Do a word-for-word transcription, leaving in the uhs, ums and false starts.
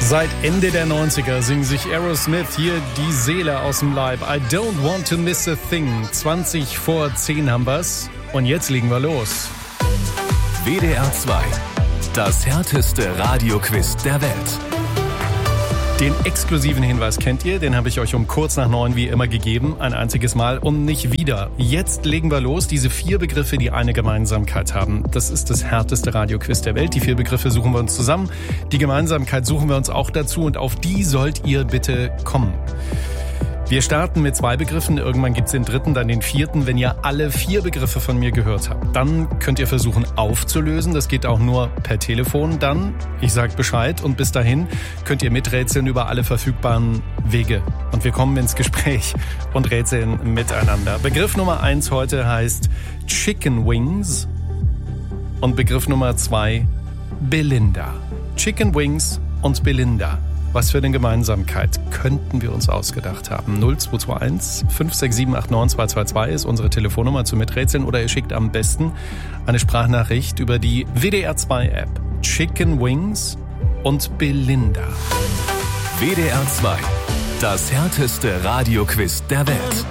Seit Ende der neunziger singen sich Aerosmith hier die Seele aus dem Leib. I don't want to miss a thing. zwanzig vor zehn haben wir's. Und jetzt legen wir los. W D R zwei. Das härteste Radioquiz der Welt. Den exklusiven Hinweis kennt ihr, den habe ich euch um kurz nach neun wie immer gegeben, ein einziges Mal und nicht wieder. Jetzt legen wir los, diese vier Begriffe, die eine Gemeinsamkeit haben. Das ist das härteste Radioquiz der Welt. Die vier Begriffe suchen wir uns zusammen, die Gemeinsamkeit suchen wir uns auch dazu und auf die sollt ihr bitte kommen. Wir starten mit zwei Begriffen, irgendwann gibt's den dritten, dann den vierten. Wenn ihr alle vier Begriffe von mir gehört habt, dann könnt ihr versuchen aufzulösen. Das geht auch nur per Telefon. Dann, ich sag Bescheid und bis dahin könnt ihr miträtseln über alle verfügbaren Wege. Und wir kommen ins Gespräch und rätseln miteinander. Begriff Nummer eins heute heißt Chicken Wings und Begriff Nummer zwei Belinda. Chicken Wings und Belinda. Was für eine Gemeinsamkeit könnten wir uns ausgedacht haben? null zwei zwei eins fünf sechs sieben acht neun zwei zwei zwei ist unsere Telefonnummer zum Miträtseln oder ihr schickt am besten eine Sprachnachricht über die W D R zwei App. Chicken Wings und Belinda. W D R zwei. Das härteste Radioquiz der Welt.